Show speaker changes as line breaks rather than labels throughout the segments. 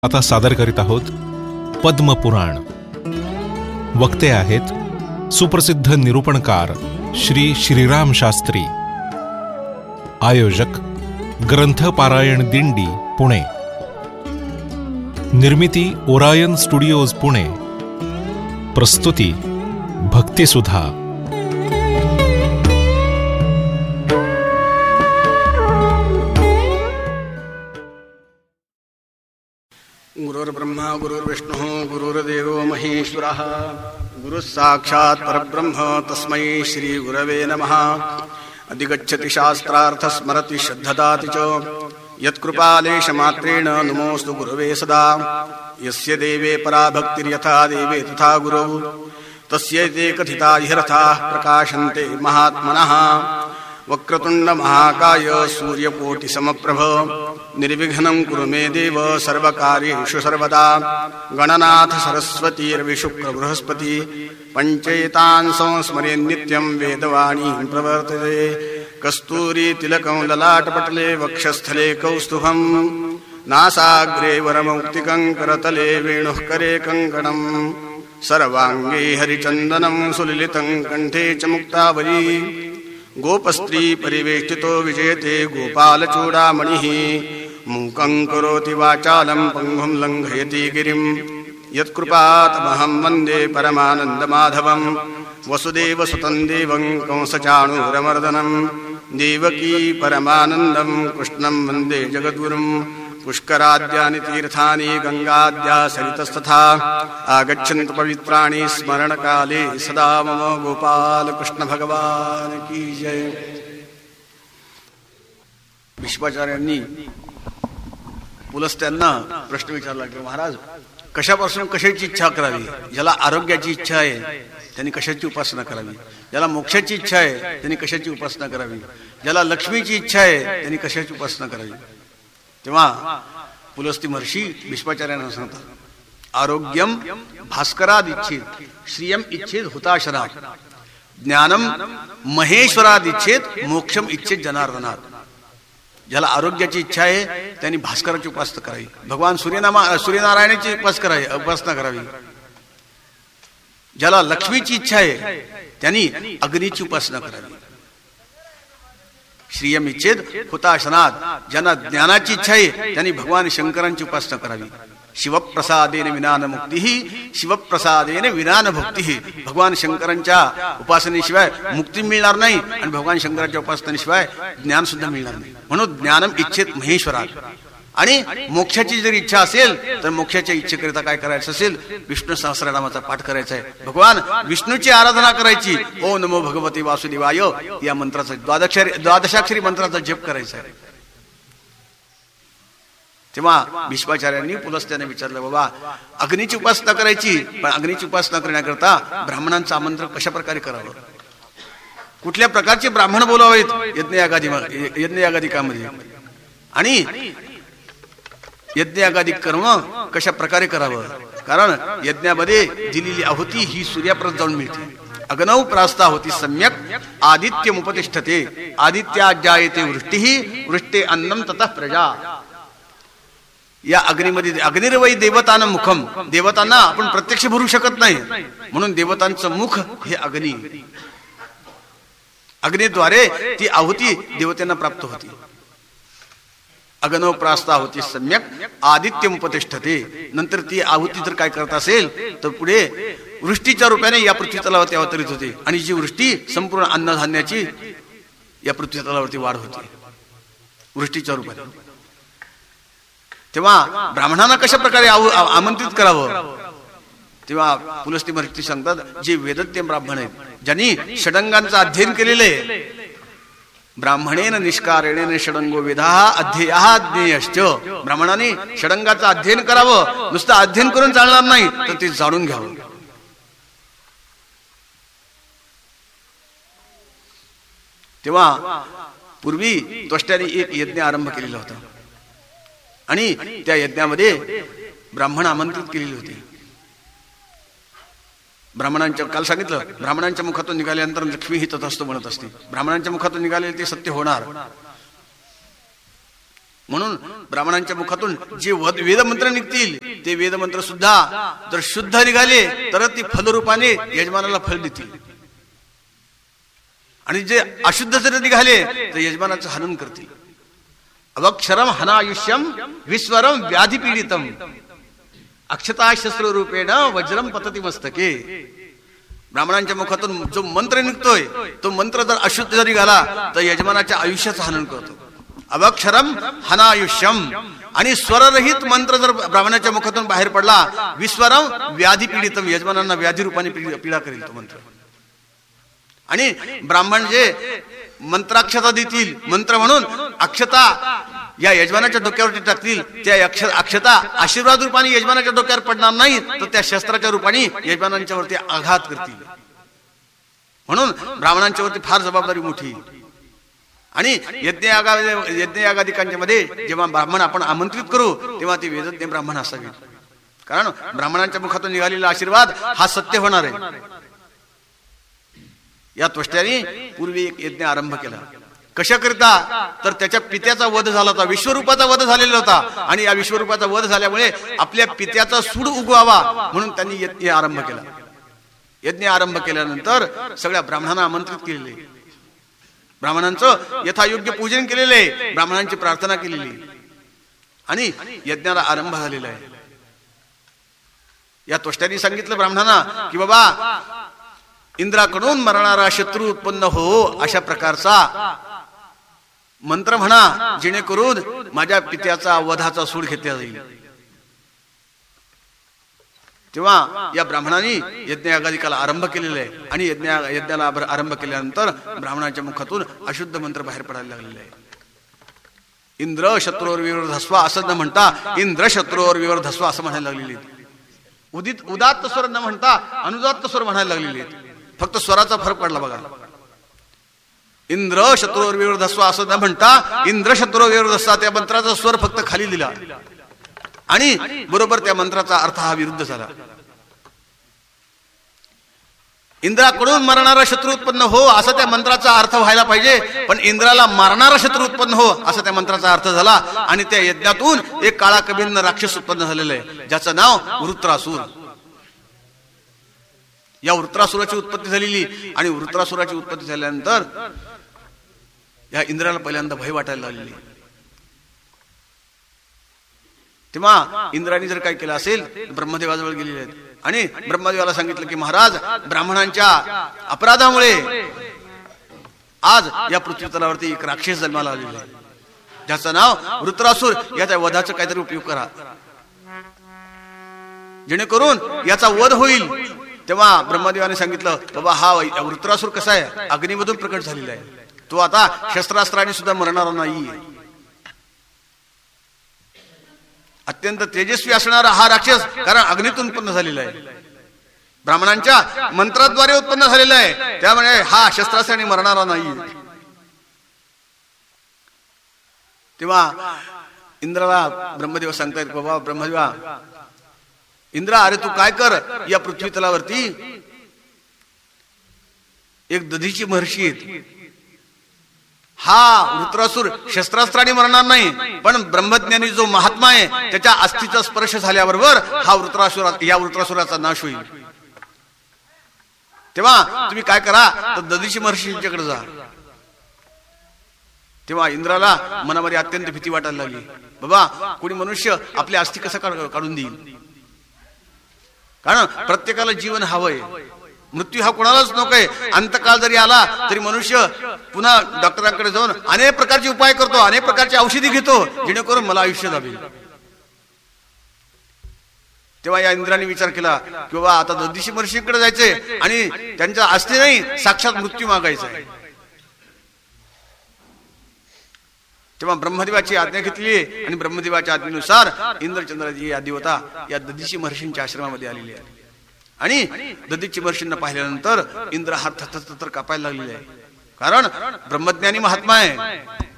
आता सादर करीत आहोत पद्मपुराण. वक्ते आहेत सुप्रसिद्ध निरूपणकार श्री श्रीराम शास्त्री. आयोजक ग्रंथ पारायण दिंडी पुणे. निर्मिती ओरायन स्टुडिओज पुणे. प्रस्तुती भक्तिसुधा.
गुरुर्ब्रह्मा गुरुर्विष्णुः गुरुर्देवो महेश्वरः गुरुः साक्षात् परब्रह्म तस्मै श्री गुरवे नमः. अधिगच्छति शास्त्रार्थ स्मरति श्रद्धदाति च यत्कृपालेशमात्रेण नमोऽस्तु गुरवे सदा. यस्य देवे परा भक्तिर्यथा देवे तथा गुरौ तस्यैते कथिता ह्यर्थाः प्रकाशन्ते महात्मनः. वक्रतुण्ड महाकाय सूर्यकोटिसमप्रभ निर्विघ्नं कुरु मे देव सर्वकार्येषु सर्वदा. गणनाथ सरस्वतीर्विशुक्र बृहस्पति पञ्चेतान् संस्मरे नित्यं वेदवाणी प्रवर्तते. कस्तूरी तिलकं ललाटपटले वक्षस्थले कौस्तुभं नासाग्रे वरमौक्तिकं करतले वेणुः करे कङ्कणं. सर्वाङ्गे हरिचन्दनं सुललितं कण्ठे च मुक्तावली. गोपस्त्री परिवेष्टितो विजयते गोपालचूडामणिः. मूकं करोति वाचालं पङ्गुं लङ्घयति गिरिं. यत्कृपातमहं वन्दे परमानन्दमाधवं. वसुदेवसुतं देवं कंसचाणूरमर्दनं. देवकी परमानन्दं कृष्णं वन्दे जगद्गुरुं. पुष्कराद्यानि तीर्थानि गङ्गाद्या सरितस्तथा आगच्छन्तु पवित्राणि स्मरणकाले सदा. मम गोपाल कृष्ण भगवान की जय. विश्वाचार्यांनी पुलस्त्यांना प्रश्न विचारला की महाराज, कशापासून कशाची इच्छा करावी? ज्याला आरोग्याची इच्छा आहे त्यांनी कशाची उपासना करावी? ज्याला मोक्षाची इच्छा आहे त्यांनी कशाची उपासना करावी? ज्याला लक्ष्मीची इच्छा आहे त्यांनी कशाची उपासना करावी? तेव्हा पुलस्ती महर्षी भीष्माचार्यांना सांगतात, आरोग्यम भास्कराद इच्छेत, श्रियम इच्छेत हुताशनात, ज्ञानम महेश्वराद इच्छेत, मोक्षम इच्छेत जनार्दनात. ज्याला आरोग्याची इच्छा आहे त्यांनी भास्कराची उपासना करावी, भगवान सूर्यनारायणाची उपासना करावी. ज्याला लक्ष्मीची इच्छा आहे त्यांनी अग्नीची उपासना करावी. श्रियम इच्छेत हुताशनात, ज्यांना ज्ञानाची इच्छा आहे त्यांनी भगवान शंकरांची उपासना करावी. शिवप्रसादेन विनान मुक्ती, शिवप्रसादेन विनान भक्ती. भगवान शंकरांच्या उपासनेशिवाय मुक्ती मिळणार नाही आणि भगवान शंकरांच्या उपासनेशिवाय ज्ञान सुद्धा मिळणार नाही. म्हणून ज्ञानम इच्छेत महेश्वरात. आणि मोक्षाची जर इच्छा असेल तर मोक्षाच्या इच्छेकरिता काय करायचं असेल? विष्णू सहस्रनामाचा पाठ करायचा आहे. भगवान विष्णूची आराधना करायची. ओम नमो भगवते वासुदेवाय या मंत्राचा द्वादशाक्षरी मंत्राचा जप करायचा आहे. तेव्हा भीष्माचार्यांनी पुलस्त्याने विचारलं, बाबा अग्नीची उपासना करायची, पण अग्नीची उपासना करण्याकरता ब्राह्मणांचं आमंत्रण कशा प्रकारे करावं? कुठल्या प्रकारचे ब्राह्मण बोलावेत यज्ञयागादिकामध्ये? आणि यज्ञयागादिक कर्म कशा प्रकारे करावं? कारण यज्ञामध्ये दिलेली आहुती ही सूर्यापर्यंत जाऊन मिळते. अग्नौ प्रास्ताहुती सम्यक आदित्यमुपतिष्ठते. आदित्याज्जायते वृष्टिः वृष्टे अन्नं ततः प्रजा. या अग्नीमध्ये अग्निर्वै देवतानं मुखम, देवतांना आपण प्रत्यक्ष भरू शकत नाही म्हणून देवतांचं मुख हे अग्नी. अग्नीद्वारे ती आहुती देवतांना प्राप्त होती. अग्नौ प्रास्ताहुती सम्यक आदित्यमुपतिष्ठते. नंतर ती आहुती जर काय करत असेल तर पुढे वृष्टीच्या रूपाने या पृथ्वी तलावरती अवतरित होते आणि जी वृष्टी संपूर्ण अन्नधान्याची या पृथ्वी तलावरती वाढ होते वृष्टीच्या रूपाने. तेव्हा ब्राह्मणांना कशा प्रकारे आमंत्रित करावं? तेव्हा पुलस्ती महर्षी सांगतात, जे वेदज्ञ ब्राह्मण आहेत, ज्यांनी षडंगांचं अध्ययन केलेलं आहे. ब्राह्मणेन निष्कारेण षडंगो वेदाः अध्येयः ज्ञेयश्च. ब्राह्मणाने षडंगाचं अध्ययन करावं. नुसतं अध्ययन करून चालणार नाही तर ते जाणून घ्यावं. तेव्हा पूर्वी त्वष्ट्याने एक यज्ञ आरंभ केलेला होता आणि त्या यज्ञामध्ये ब्राह्मण आमंत्रित केलेले होते. ब्राह्मणांच्या काल सांगितलं, ब्राह्मणांच्या मुखातून निघाल्यानंतर लक्ष्मी ही तथास्तु म्हणत असते. ब्राह्मणांच्या मुखातून निघालेले ते सत्य होणार. म्हणून ब्राह्मणांच्या मुखातून जे वेदमंत्र निघतील ते वेदमंत्र सुद्धा जर शुद्ध निघाले तर ती फलरूपाने यजमानाला फल देतील, आणि जे अशुद्ध जर निघाले तर यजमानाचं हनन करतील. अवक्षरम हनायुष्यम विस्वरम व्याधी पीडितम अक्षता शस्त्र रूपेण वज्रम पतती मस्तके. ब्राह्मणांच्या मुखातून जो मंत्र निघतोय तो मंत्र जर अशुद्ध जर निघाला तर यजमानाच्या आयुष्याचं हनन करतो. अवक्षरम हनायुष्यम, आणि स्वररहित मंत्र जर ब्राह्मणाच्या मुखातून बाहेर पडला विस्वरम व्याधी पीडितम, यजमानांना व्याधी रूपाने पीडा करेल तो मंत्र. आणि ब्राह्मण जे मंत्राक्षता देतील, मंत्र म्हणून अक्षता या यजमानाच्या डोक्यावरती टाकतील, त्या अक्षता आशीर्वाद रूपाने यजमानाच्या डोक्यावर पडणार नाही तर त्या शस्त्राच्या रूपाने यजमानांच्या वरती आघात करतील. म्हणून ब्राह्मणांच्या वरती फार जबाबदारी मोठी. आणि यज्ञयागादिकांच्या मध्ये जेव्हा ब्राह्मण आपण आमंत्रित करू तेव्हा ते वेदज्ञ ब्राह्मण असावेत, कारण ब्राह्मणांच्या मुखातून निघालेला आशीर्वाद हा सत्य होणार आहे. या त्वष्ट्याने पूर्वी एक यज्ञ आरंभ केला. कशाकरिता तर त्याच्या पित्याचा वध झाला होता, विश्वरूपाचा वध झालेला होता, आणि या विश्वरूपाचा वध झाल्यामुळे आपल्या पित्याचा सूड उगवावा म्हणून त्यांनी यज्ञ आरंभ केला. यज्ञ आरंभ केल्यानंतर सगळ्या ब्राह्मणांना आमंत्रित केलेले, ब्राह्मणांचं यथायोग्य पूजन केलेले, ब्राह्मणांची प्रार्थना केलेली, आणि यज्ञाला आरंभ झालेला आहे. या त्वष्ट्याने सांगितलं ब्राह्मणांना की बाबा इंद्राकडून मरणारा शत्रू उत्पन्न हो अशा प्रकारचा मंत्र म्हणा, जेणेकरून माझ्या पित्याचा वधाचा सूड घेतला जाईल. तेव्हा या ब्राह्मणांनी यज्ञयागादिकाला आरंभ केलेला आहे, आणि यज्ञाला आरंभ केल्यानंतर ब्राह्मणाच्या मुखातून अशुद्ध मंत्र बाहेर पडायला लागलेले आहे. इंद्र शत्रूवर विवर्धस्व असं न म्हणता इंद्र शत्रूवर विवर्धस्व असं म्हणायला लागलेले. उदात्त स्वर न म्हणता अनुदात्त स्वर म्हणायला लागलेले. फक्त स्वराचा फरक पडला बघा. इंद्र शत्रूवर विवर्धस्व असं न म्हणता इंद्र शत्रूवर विवर्धस्व, त्या मंत्राचा स्वर फक्त खाली दिला, आणि बरोबर त्या मंत्राचा अर्थ हा विरुद्ध झाला. इंद्राकडून मरणारा शत्रू उत्पन्न हो असा त्या मंत्राचा अर्थ व्हायला पाहिजे, पण इंद्राला मारणारा शत्रू उत्पन्न हो असा त्या मंत्राचा अर्थ झाला. आणि त्या यज्ञातून एक काळा कभिन्न राक्षस उत्पन्न झालेलं आहे, ज्याचं नाव वृत्रासूर. या वृत्रासुराची उत्पत्ती झालेली, आणि वृत्रासुराची उत्पत्ती झाल्यानंतर या इंद्राला पहिल्यांदा भय वाटायला लागलेली. तेव्हा इंद्राने जर काय केलं असेल ब्रह्मदेवाजवळ गेलेले आहेत, आणि ब्रह्मदेवाला सांगितलं की महाराज, ब्राह्मणांच्या अपराधामुळे आज या पृथ्वी तलावरती एक राक्षस जन्माला आलेला आहे, ज्याचं नाव वृत्रासूर. याच्या वधाचा काहीतरी उपयोग करा, जेणेकरून याचा वध होईल. तेव्हा ब्रह्मदेवाने सांगितलं बाबा हा वृत्रासूर कसा आहे, अग्नीमधून प्रकट झालेला आहे, तो आता शस्त्रास्त्राने सुद्धा मरणारा नाही. अत्यंत तेजस्वी असणारा हा राक्षस, कारण अग्नीतून उत्पन्न झालेला आहे, ब्राह्मणांच्या मंत्राद्वारे उत्पन्न झालेला आहे, त्यामुळे हा शस्त्रास्त्राने मरणारा नाही. तेव्हा इंद्राला ब्रह्मदेव सांगतायत बाबा ब्रह्मदेवा, इंद्रा अरे तू काय कर, या पृथ्वी तलावरती एक दधीची महर्षी आहेत, हा वृत्रासूर शस्त्रास्त्राने मरणार नाही, पण ब्रह्मज्ञानी जो महात्मा आहे त्याच्या अस्थीचा स्पर्श झाल्याबरोबर या वृत्रासुराचा नाश होईल. तेव्हा तुम्ही काय करा तर दधीची महर्षींच्याकडे जा. तेव्हा इंद्राला मनामध्ये अत्यंत भीती वाटायला लागली, बाबा कोणी मनुष्य आपले अस्थी कसा काढून देईल, कारण प्रत्येकाला जीवन हवंय, मृत्यू हा कोणालाच नकोय. अंतकाळ जरी आला तरी मनुष्य पुन्हा डॉक्टरांकडे जाऊन अनेक प्रकारचे उपाय करतो, अनेक प्रकारची औषधी घेतो, जेणेकरून मला आयुष्य लाभेल. तेव्हा या इंद्राने विचार केला की बाबा आता दधीची महर्षीकडे जायचंय आणि त्यांच्या अस्थी नाही साक्षात मृत्यू मागायचा आहे. तेव्हा ब्रह्मदेवाची आज्ञा घेतली, आणि ब्रह्मदेवाच्या आज्ञेनुसार इंद्रचंद्राजी या देवता या दधीची महर्षींच्या आश्रमामध्ये आलेली आहे. आणि दधीची महर्षींना पाहिल्यानंतर इंद्र हा थरथर कापायला लागलेला आहे, कारण ब्रह्मज्ञानी महात्मा आहे.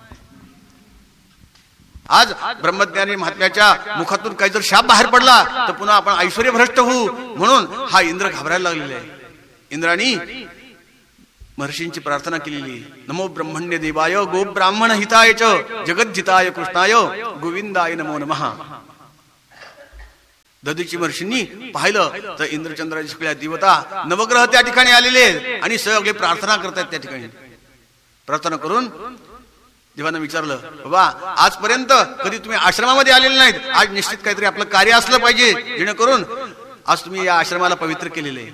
आज ब्रह्मज्ञानी महात्म्याच्या मुखातून काही जर शाप बाहेर पडला तर पुन्हा आपण ऐश्वर्य भ्रष्ट होऊ, म्हणून हा इंद्र घाबरायला लागलेला आहे. इंद्रानी ब्रह्मदेवाची आज्ञा घेतली, आणि ब्रह्मदेवाच्या आज्ञेनुसार इंद्रचंद्राजी या देवता या दधीची महर्षींच्या आश्रमामध्ये आलेली आहे. आणि दधीची महर्षींना पाहिल्यानंतर इंद्र हा थरथर कापायला लागलेला आहे, कारण ब्रह्मज्ञानी महात्मा आहे. आज ब्रह्मज्ञानी महात्म्याच्या मुखातून काही जर शाप बाहेर पडला तर पुन्हा आपण ऐश्वर्य भ्रष्ट होऊ, म्हणून हा इंद्र घाबरायला लागलेला आहे. महर्षींची प्रार्थना केलेली. नमो ब्रह्मण्य देवाय गो ब्राह्मण हिताय च जगज्जिताय कृष्णाय गोविंदाय नमो नमः. दधीची महर्षींनी पाहिलं तर इंद्रचंद्राची सगळ्या देवता नवग्रह त्या ठिकाणी आलेले आणि सगळे प्रार्थना करतात. त्या ठिकाणी प्रार्थना करून देवांना विचारलं, बाबा आजपर्यंत कधी तुम्ही आश्रमामध्ये आलेले नाहीत, आज निश्चित काहीतरी आपलं कार्य असलं पाहिजे जेणेकरून आज तुम्ही या आश्रमाला पवित्र केलेले.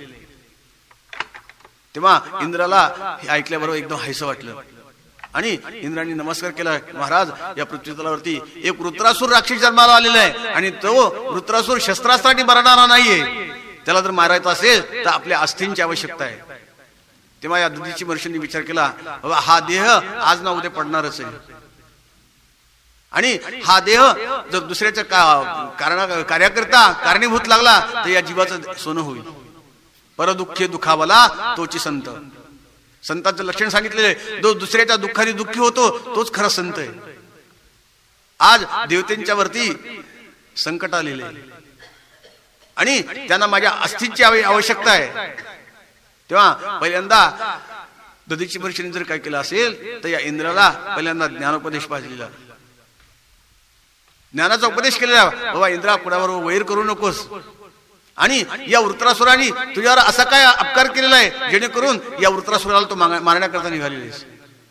तेव्हा इंद्राला हे ऐकल्याबरोबर एकदम हायसं वाटलं आणि इंद्राने नमस्कार केला. महाराज, या पृथ्वी तलावरती एक वृत्रासूर राक्षस जन्माला आलेला आहे आणि तो वृत्रासूर शस्त्रास्त्राने मरणारा नाहीये. त्याला जर मारायचा असेल तर आपल्या अस्थींची आवश्यकता आहे. तेव्हा या दधीची महर्षींनी विचार केला, बाबा हा देह आज ना उद्या पडणारच आहे आणि हा देह जर दुसऱ्याच्या कार्याकरता कारणीभूत लागला तर या जीवाचं सोनं होईल. परदुःखे दुखावला तोची संत. संतांचं लक्षण सांगितलेले, जो दुसऱ्याच्या दुःखाने दुःखी होतो तोच खरा संत आहे. आज देवतेंच्या वरती संकट आलेले आणि त्यांना माझ्या अस्थींची आवश्यकता आहे. तेव्हा पहिल्यांदा दधीची महर्षीने जर काय केलं असेल तर या इंद्राला पहिल्यांदा ज्ञानोपदेश पाहिलेला, ज्ञानाचा उपदेश केलेला. बाबा इंद्रा, कुणाबरोबर वैर करू नकोस आणि या वृत्रासुराने तुझ्यावर असा काय अपकार केलेला आहे जेणेकरून या वृत्रासुराला तो मारण्याकरता निघालेला.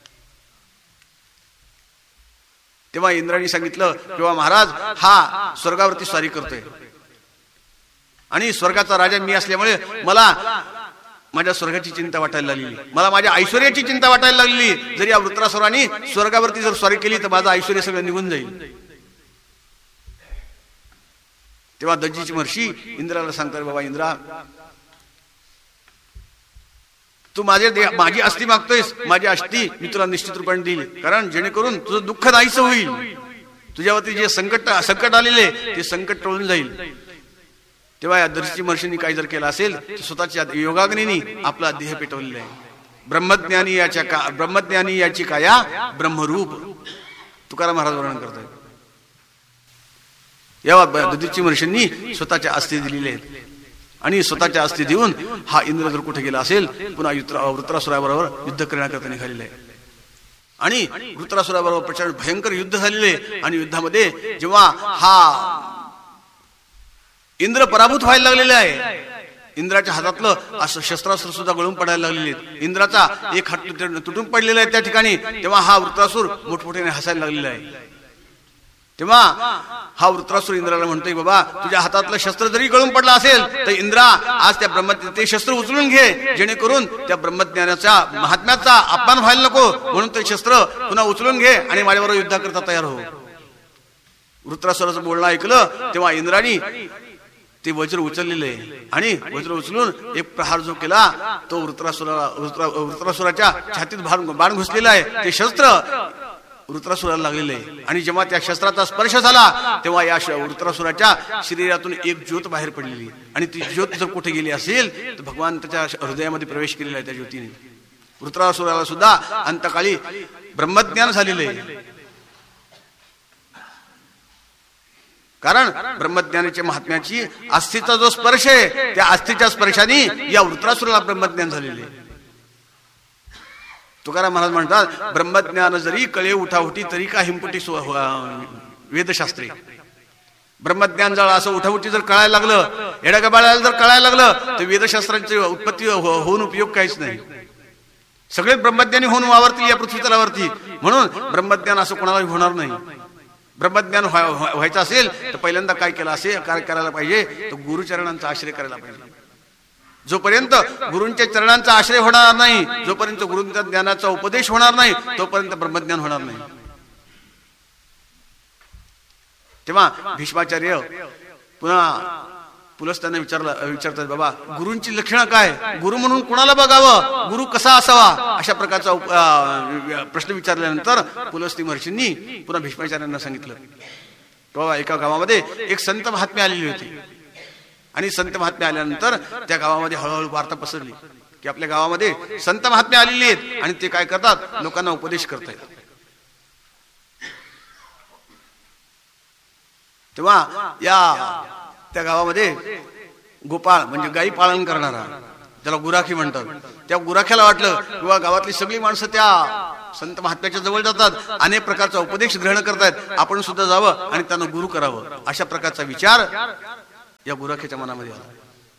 तेव्हा इंद्राने सांगितलं, किंवा महाराज हा स्वर्गावरती स्वारी करतोय आणि स्वर्गाचा राजा मी असल्यामुळे मला माझ्या स्वर्गाची चिंता वाटायला लागली, मला माझ्या ऐश्वर्याची चिंता वाटायला लागली. जर या वृत्रासुराने स्वर्गावरती जर स्वारी केली तर माझं ऐश्वर्य सगळं निघून जाईल. तेव्हा दधीची महर्षी इंद्राला सांगतात, बाबा इंद्रा, तू माझी अस्थी मागतोयस, माझी अस्थी मी तुला निश्चित रूपाने देईल, कारण जेणेकरून तुझं दुःख नाहीसं होईल. तुझ्यावरती जे संकट आलेले ते संकट टळून जाईल. तेव्हा या दधीची महर्षींनी काय जर केलं असेल तर स्वतःच्या योगाग्नीने आपला देह पेटवलेला आहे. ब्रह्मज्ञानी याची काया ब्रह्मरूप, तुकाराम महाराज वर्णन करतात. या दधीची महर्षींनी स्वतःच्या अस्थी दिलेले आहेत आणि स्वतःच्या अस्थी देऊन हा इंद्र जर कुठे गेला असेल पुन्हा वृत्रासुराबरोबर युद्ध करण्याकरता निघालेला आहे. आणि वृत्रासुराबरोबर प्रचंड भयंकर युद्ध झालेले आणि युद्धामध्ये जेव्हा हा इंद्र पराभूत व्हायला लागलेला आहे, इंद्राच्या हातातलं असं शस्त्रास्त्र सुद्धा गळून पडायला लागलेले, इंद्राचा एक हात तुटून पडलेला आहे त्या ठिकाणी. तेव्हा हा वृत्रासूर मोठमोठ्याने हसायला लागलेला आहे. तेव्हा हा वृत्रासूर इंद्राला म्हणतोय, बाबा तुझ्या हातातलं शस्त्र जरी गळून पडला असेल तर इंद्रा आज त्या ते शस्त्र उचलून घे, जेणेकरून त्या ब्रह्मज्ञानाच्या महात्म्याचा अपमान व्हायला नको, म्हणून ते शस्त्र पुन्हा उचलून घे आणि माझ्याबरोबर युद्ध करता तयार हो. वृत्रासुराचं बोलणं ऐकलं तेव्हा इंद्रानी ते वज्र उचललेले आणि वज्र उचलून एक प्रहार जो केला तो वृत्रासुराच्या छातीत बाण घुसलेला आहे. ते शस्त्र वृत्रासुराला लागलेले आहे आणि जेव्हा त्या शस्त्राचा स्पर्श झाला तेव्हा या वृत्रासुराच्या शरीरातून एक ज्योत बाहेर पडलेली आणि ती ज्योत जर कुठे गेली असेल तर भगवान त्याच्या हृदयामध्ये प्रवेश केलेला आहे त्या ज्योतीने. वृत्रासुराला सुद्धा अंतकाळी ब्रह्मज्ञान झालेले आहे, कारण ब्रह्मज्ञानाच्या महात्म्याची अस्थीचा जो स्पर्श आहे त्या अस्थीच्या स्पर्शाने या वृत्रासुराला ब्रह्मज्ञान झालेले. तुकाराम महाराज म्हणतात, ब्रह्मज्ञान जरी कळे उठाउठी तरी का हिंपुटी वेदशास्त्री. ब्रह्मज्ञान जर असं उठाउठी जर कळायला लागलं, येड्यागबाळाला जर कळायला लागलं तर वेदशास्त्रांची उत्पत्ती होऊन उपयोग काहीच नाही. सगळे ब्रह्मज्ञानी होऊन वावरतील या पृथ्वी तलावरती, म्हणून ब्रह्मज्ञान असं कोणाला होणार नाही. ब्रह्मज्ञान व्हायचं असेल तर पहिल्यांदा काय केलं असेल, काय करायला पाहिजे, तर गुरुचरणांचा आश्रय करायला पाहिजे. जोपर्यंत गुरूंच्या चरणांचा आश्रय होणार नाही, जोपर्यंत गुरूंच्या ज्ञानाचा उपदेश होणार नाही, तोपर्यंत ब्रह्मज्ञान होणार नाही. तेव्हा भीष्माचार्य पुन्हा पुलस्त्यांना विचारतात, बाबा गुरूंची लक्षणं काय, गुरु म्हणून कुणाला बघावं, गुरु कसा असावा, अशा प्रकारचा प्रश्न विचारल्यानंतर पुलस्ती महर्षींनी पुन्हा भीष्माचार्यांना सांगितलं, बाबा एका गावामध्ये एक संत महात्मे आलेली होती आणि संत महात्मे आल्यानंतर त्या गावामध्ये हळूहळू वार्ता पसरली की आपल्या गावामध्ये संत महात्मे आलेली आहेत आणि ते काय करतात, लोकांना उपदेश करतायत. तेव्हा त्या गावामध्ये गोपाळ म्हणजे गाई पालन करणारा ज्याला गुराखी म्हणतात. त्या गुराख्याला वाटलं किंवा गावातली सगळी माणसं त्या संत महात्म्याच्या जवळ जातात, अनेक प्रकारचा उपदेश ग्रहण करतायत, आपण सुद्धा जावं आणि त्यांना गुरु करावं, अशा प्रकारचा विचार या गुराख्याच्या मनामध्ये आला.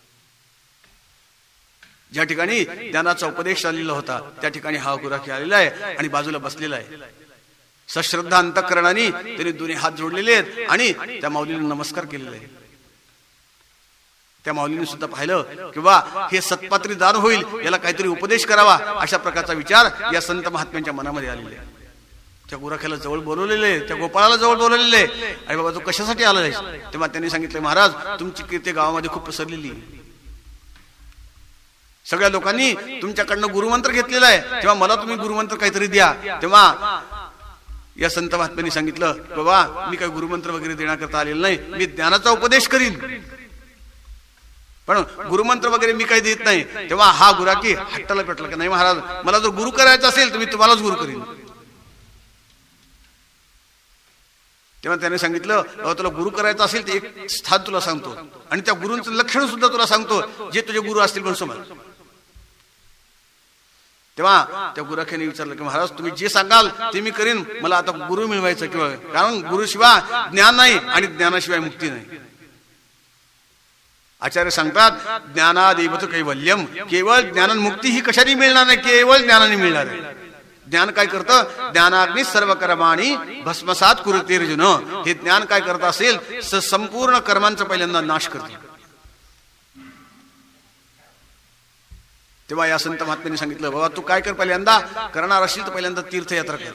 ज्या ठिकाणी ज्ञानाचा उपदेश आलेला होता त्या ठिकाणी हा गुराखी आलेला आहे आणि बाजूला बसलेला आहे. सश्रद्धा अंतःकरणाने त्यांनी दोन्ही हात जोडलेले आहेत आणि त्या माऊलीला नमस्कार केलेला आहे. त्या माऊलीने सुद्धा पाहिलं किंवा हे सत्पात्री दान होईल, याला काहीतरी उपदेश करावा, अशा प्रकारचा विचार या संत महात्म्यांच्या मनामध्ये आलेले आहे. त्या गुराख्याला जवळ बोलवलेले, त्या गोपाळाला जवळ बोलवलेले. अरे बाबा तू कशासाठी आला आहेस? तेव्हा त्यांनी सांगितलं, महाराज तुमची कीर्ती गावामध्ये खूप पसरलेली, सगळ्या लोकांनी तुमच्याकडनं गुरुमंत्र घेतलेला आहे, तेव्हा मला तुम्ही गुरुमंत्र काहीतरी द्या. तेव्हा या संत महात्म्यांनी सांगितलं, बाबा मी काही गुरुमंत्र वगैरे देण्याकरता आलेलं नाही, मी ज्ञानाचा उपदेश करीन, पण गुरुमंत्र वगैरे मी काही देत नाही. तेव्हा हा गुराखी हट्टाला पेटला की नाही महाराज, मला जर गुरु करायचं असेल तर मी तुम्हालाच गुरु करीन. तेव्हा त्याने सांगितलं, बाबा तुला गुरु करायचं असेल तर एक स्थान तुला सांगतो आणि त्या गुरूंचं लक्षण सुद्धा तुला सांगतो, जे तुझे गुरु असतील पण समज. तेव्हा त्या गुराख्याने विचारलं की महाराज तुम्ही जे सांगाल ते मी करीन, मला आता गुरु मिळवायचं किंवा, कारण गुरुशिवाय ज्ञान नाही आणि ज्ञानाशिवाय मुक्ती नाही. आचार्य सांगतात, ज्ञानादेवत कैवल्यम, केवळ ज्ञान मुक्ती ही कशाने मिळणार नाही, केवळ ज्ञानाने मिळणार आहे. ज्ञान काय करतं? ज्ञानाग्नी सर्व कर्माणी भस्मसात कुरुते अर्जुन. हे ज्ञान काय करत असेल, संपूर्ण कर्मांचा पहिल्यांदा नाश करते. तेव्हा या संत महात्म्यांनी सांगितलं, बाबा तू काय कर, पहिल्यांदा करणार असेल तर पहिल्यांदा तीर्थयात्रा कर.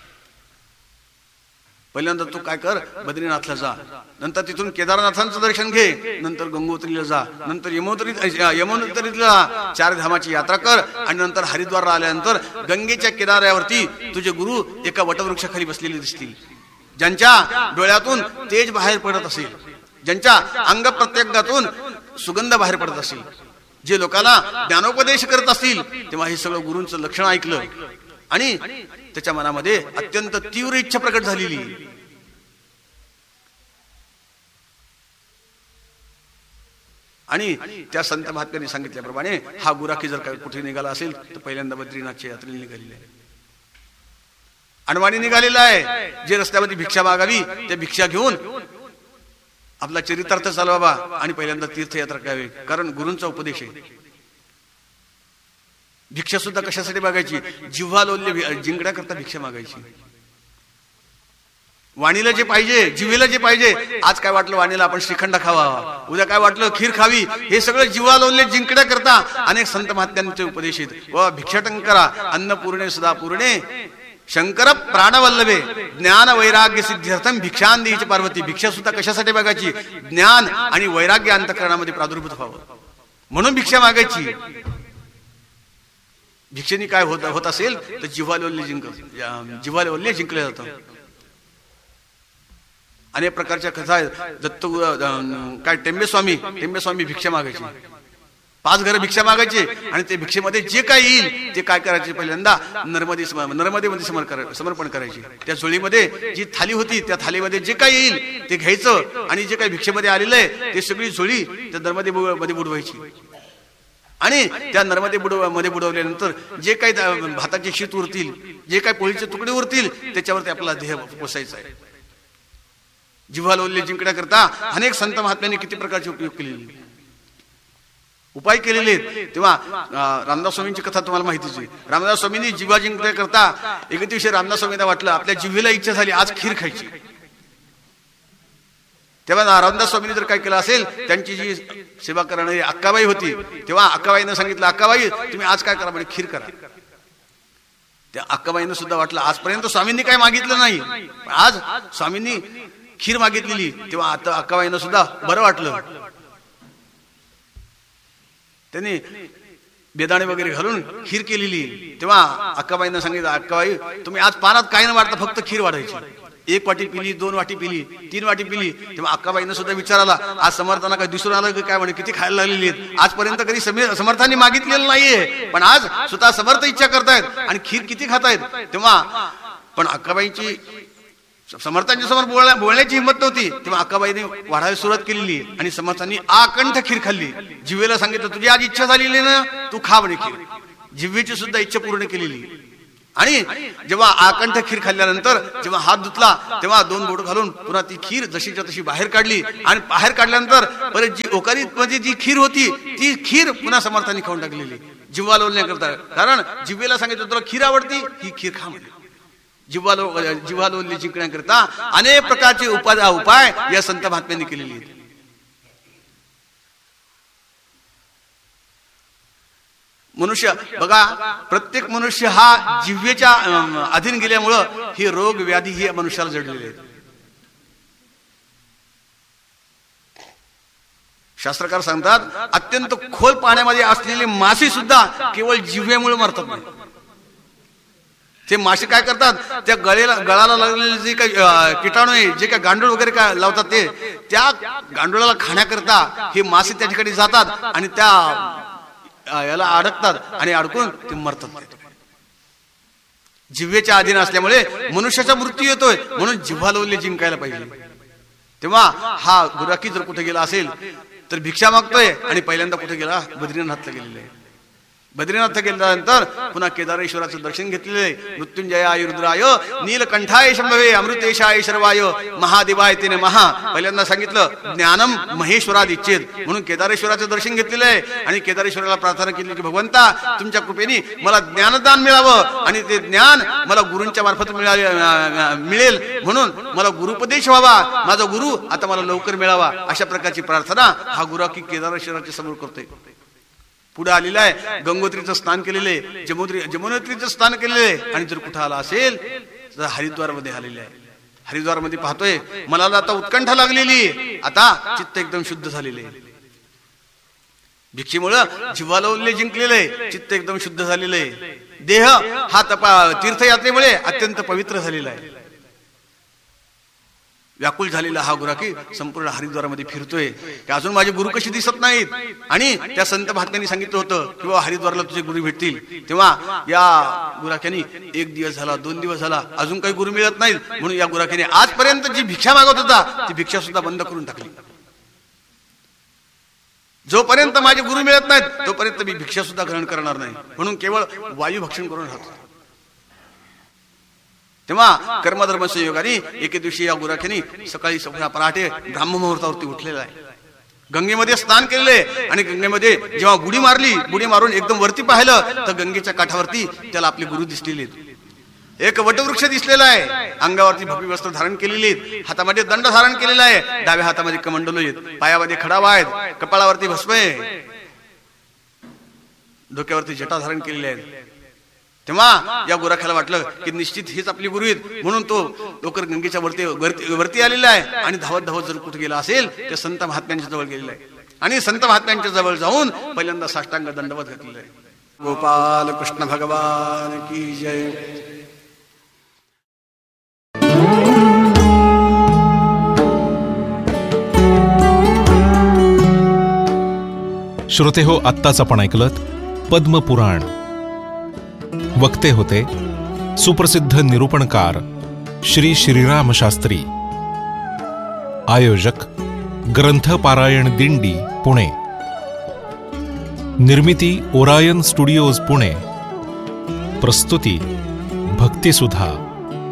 पहिल्यांदा तू काय कर, बद्रीनाथला जा, नंतर तिथून केदारनाथांचं दर्शन घे, नंतर गंगोत्रीला जा, नंतर यमुनोत्रीला 4 धामाची यात्रा कर आणि नंतर हरिद्वारला आल्यानंतर गंगेच्या किनाऱ्यावरती तुझे गुरु एका वटवृक्षाखाली बसलेले दिसतील, ज्यांच्या डोळ्यातून तेज बाहेर पडत असेल, ज्यांच्या अंग प्रत्यंगातून सुगंध बाहेर पडत असेल, जे लोकांना ज्ञानोपदेश करत असतील. तेव्हा हे सगळं गुरूंचं लक्षण ऐकलं आणि त्याच्या मनामध्ये अत्यंत तीव्र इच्छा प्रकट झालेली. आणि त्या संत महात्म्यांनी सांगितल्याप्रमाणे हा गुराखी जर काही कुठे निघाला असेल तर पहिल्यांदा बद्रीनाथच्या यात्रेला निघालेला आहे, अनवाणी निघालेला आहे. जे रस्त्यामध्ये भिक्षा मागावी ते भिक्षा घेऊन आपला चरितार्थ चालवावा आणि पहिल्यांदा तीर्थयात्रा करावी, कारण गुरूंचा उपदेश आहे. भिक्षा सुद्धा कशासाठी मागायची? जिव्हा लोल्य जिंकण्याकरता भिक्षा मागायची. वाणीला जे पाहिजे, जिव्हेला जे पाहिजे, आज काय वाटलं वाणीला आपण श्रीखंड खावा, उद्या काय वाटलं खीर खावी, हे सगळं जिव्हा लोल्य जिंकण्याकरता अनेक संत महात्म्यांचे उपदेश आहेत. व भिक्षाटन करा अन्नपूर्णे सदा पूर्णे शंकर प्राणवल्लभे ज्ञान वैराग्य सिद्ध्यर्थम भिक्षांदीची पार्वती. भिक्षा सुद्धा कशासाठी मागायची? ज्ञान आणि वैराग्य अंतःकरणामध्ये प्रादुर्भूत व्हावं म्हणून भिक्षा मागायची. भिक्षेने काय होत असेल तर जिव्हालोल्य जिंकलं जातं. अनेक प्रकारच्या कथा आहेत. दत्त काय टेंबेस्वामी भिक्षा मागायची, 5 घरं भिक्षा मागायचे आणि ते भिक्षेमध्ये जे काय येईल ते काय करायचे, पहिल्यांदा नर्मदेमध्ये समर्पण करायचे. त्या झोळीमध्ये जी थाली होती त्या थालीमध्ये जे काय येईल ते घ्यायचं आणि जे काही भिक्षेमध्ये आलेलं आहे ते सगळी झोळी त्या नर्मदेमध्ये बुडवायची. आणि त्या नर्मदेमध्ये बुडवल्यानंतर जे काही भाताचे शीत उरतील, जे काही पोळीचे तुकडे उरतील, त्याच्यावरती आपला देह पोसायचा आहे. जिव्हालोल्य जिंकण्याकरता अनेक संत महात्म्यांनी किती प्रकारचे उपाय केलेले आहेत. तेव्हा रामदास स्वामींची कथा तुम्हाला माहितीच आहे. रामदास स्वामींनी जिव्हा जिंकण्याकरता एक दिवशी रामदास स्वामींना वाटलं आपल्या जिव्हेला इच्छा झाली आज खीर खायची. तेव्हा रामदास स्वामींनी जर काय केलं असेल, त्यांची जी सेवा करणारी अक्काबाई होती, तेव्हा अक्काबाईनं सांगितलं, अक्काबाई तुम्ही आज काय करा म्हणजे खीर करा. त्या अक्काबाईनं सुद्धा वाटलं आजपर्यंत स्वामींनी काय मागितलं नाही, आज स्वामींनी खीर मागितलेली. तेव्हा आता अक्काबाईनं सुद्धा बरं वाटलं. त्यांनी बेदाणे वगैरे घालून खीर केलेली. तेव्हा अक्काबाईंना सांगितलं, अक्काबाई तुम्ही आज पानात काय न वाढता फक्त खीर वाढायची. 1 वाटी पिली, 2 वाटी पिली, 3 वाटी पिली. तेव्हा अक्काबाईंना सुद्धा विचाराला, आज समर्थांना काय दिसून आलं की काय म्हणे किती खायला लागलेली आहेत. आजपर्यंत कधी समर्थांनी मागितलेलं नाहीये, पण आज स्वतः समर्थ इच्छा करतायत आणि खीर किती खातायत. तेव्हा पण अक्काबाईंची समर्थांच्या समोर बोलण्याची हिंमत नव्हती, तेव्हा अक्काबाईने वाढायला सुरुवात केलेली आणि समर्थांनी आकंठ खीर खाल्ली. जिव्हेला सांगितलं, तुझी आज इच्छा झालेली ना, तू खा म्हणे खीर. जिव्हेची सुद्धा इच्छा पूर्ण केलेली. आणि जेव्हा आकंठ खीर खाल्ल्यानंतर जेव्हा हात धुतला तेव्हा 2 बोट घालून पुन्हा ती खीर जशीच्या तशी बाहेर काढली. आणि बाहेर काढल्यानंतर परत जी ओकारीत मध्ये जी खीर होती ती खीर पुन्हा समर्थांनी खाऊन टाकलेली, जिव्हा लोलण्याकरता. कारण जिव्हेला सांगितलं, तुला खीर आवडती, ही खीर खा म्हणे. जिव्हा लोलली जिंकण्याकरता अनेक प्रकारचे उपाय या संत महात्म्यांनी केलेली आहेत. मनुष्य बघा, प्रत्येक मनुष्य हा जिव्हेच्या अधीन गेल्यामुळं हे रोग व्याधी ही मनुष्याला जडलेले आहेत. शास्त्रकार सांगतात, अत्यंत खोल पाण्यामध्ये असलेले मासे सुद्धा केवळ जिव्हेमुळे मरतात नाही. ते मासे काय करतात, त्या गळाला लागलेले जे काही किटाणू आहे, जे काही गांडूळ वगैरे काय लावतात, ते त्या गांडुळाला खाण्याकरता हे मासे त्या ठिकाणी जातात आणि त्या याला अडकतात आणि अडकून ते मरतात. जिव्हेच्या अधीन असल्यामुळे मनुष्याचा मृत्यू येतोय. म्हणून जिव्हा लोलले जिंकायला पाहिजे. तेव्हा हा गुराखी जर कुठे गेला असेल तर भिक्षा मागतोय आणि पहिल्यांदा कुठे गेला, बद्रीनाथला गेलेला आहे. बद्रीनाथ गेल्यानंतर पुन्हा केदारेश्वराचं दर्शन घेतलेले. मृत्युंजयाय रुद्राय नीलकंठाय शंभवे अमृतेशाय शर्वाय महादेवाय तेने महा. पहिल्यांदा सांगितलं ज्ञानम महेश्वराद इच्छेत, म्हणून केदारेश्वराचं दर्शन घेतलेलं आहे. आणि केदारेश्वराला प्रार्थना केली की भगवंता, तुमच्या कृपेने मला ज्ञानदान मिळावं आणि ते ज्ञान मला गुरूंच्या मार्फत मिळेल, म्हणून मला गुरुपदेश व्हावा, माझा गुरु आता मला लवकर मिळावा. अशा प्रकारची प्रार्थना हा गुराखी केदारेश्वराच्या समोर करतोय. पुढे आलेला आहे, गंगोत्रीचं स्नान केलेले, जमुनोत्रीचं स्नान केलेले. आणि जर कुठं आला असेल तर हरिद्वार मध्ये आलेले आहे. हरिद्वार मध्ये पाहतोय, मला आता उत्कंठा लागलेली, आता चित्त एकदम शुद्ध झालेले. भिक्षेमुळं जिव्हालोल्ले जिंकलेले, चित्त एकदम शुद्ध झालेले. देह हा तीर्थयात्रेमुळे अत्यंत पवित्र झालेला आहे. व्याकुळ झालेला हा गुराखी संपूर्ण हरिद्वारामध्ये फिरतोय की अजून माझे गुरु कशी दिसत नाहीत. आणि त्या संत महात्म्यांनी सांगितलं होतं की बाबा हरिद्वारला तुझे गुरु भेटतील. तेव्हा या गुराख्यानी 1 दिवस झाला, 2 दिवस झाला, अजून काही गुरु मिळत नाहीत. म्हणून या गुराख्याने आजपर्यंत जी भिक्षा मागत होता ती भिक्षा सुद्धा बंद करून टाकली. जोपर्यंत माझे गुरु मिळत नाहीत तोपर्यंत मी भिक्षा सुद्धा ग्रहण करणार नाही, म्हणून केवळ वायू भक्षण करून राहतो. तेव्हा कर्मधर्म संयोगाने एके दिवशी या गुराख्यानी सकाळी पहाटे ब्राह्म मुहूर्तावरती उठलेला आहे. गंगेमध्ये स्नान केलेले आणि गंगेमध्ये जेव्हा बुडी मारली, बुडी मारून एकदम वरती पाहिलं तर गंगेच्या काठावरती त्याला आपले गुरु दिसलेले. एक वटवृक्ष दिसलेला आहे, अंगावरती भगवी वस्त्र धारण केलेली आहेत, हातामध्ये दंड धारण केलेला आहे, डाव्या हातामध्ये कमंडलू आहेत, पायामध्ये खडावा आहेत, कपाळावरती भस्म आहे, डोक्यावरती जटा धारण केलेले आहेत. तेव्हा या गुराख्याला वाटलं की निश्चित हेच आपली गुरु आहेत. म्हणून तो लवकर गंगेच्या वरती आलेला आहे आणि धावत धावत जर कुठे गेला असेल तर संत महात्म्यांच्या जवळ गेलेला आहे. आणि संत महात्म्यांच्या जवळ जाऊन पहिल्यांदा साष्टांग दंडवत घातलेला आहे. गोपाल कृष्ण भगवान की जय.
श्रोते हो, आत्ताच आपण ऐकलत पद्मपुराण. वक्ते होते सुप्रसिद्ध निरूपणकार श्री श्रीराम शास्त्री. आयोजक ग्रंथ पारायण दिंडी पुणे. निर्मिती ओरायन स्टुडिओज पुणे. प्रस्तुती भक्तिसुधा.